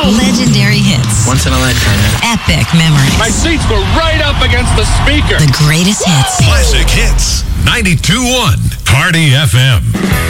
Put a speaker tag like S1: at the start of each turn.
S1: Legendary hits.
S2: Once in a lifetime.
S1: Epic memories.
S3: My seats were right up against the speaker.
S1: The greatest hits.
S4: Classic Hits. 92.1 Party FM.